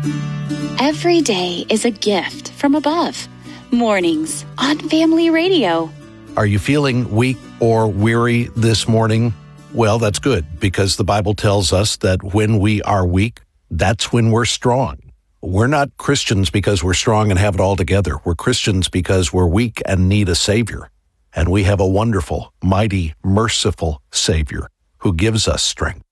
Every day is a gift from above. Mornings on Family Radio. Are you feeling weak or weary this morning? Well, that's good, because the Bible tells us that when we are weak, that's when we're strong. We're not Christians because we're strong and have it all together. We're Christians because we're weak and need a Savior. And we have a wonderful, mighty, merciful Savior who gives us strength.